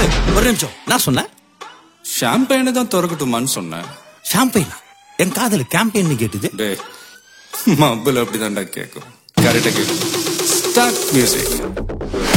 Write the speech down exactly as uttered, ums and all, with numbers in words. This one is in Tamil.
ஒரு நிமிஷம், நான் சொன்னேன் ஷாம்பெயினை தான் திறக்கட்டுமான்னு சொன்னேன். ஷாம்பெயின் என் காதல கேம்பெயின் கேட்டுது. டே மబ్బுல அப்படிதான்டா கேட்கும். கரெக்டா கேட்கும். Start music.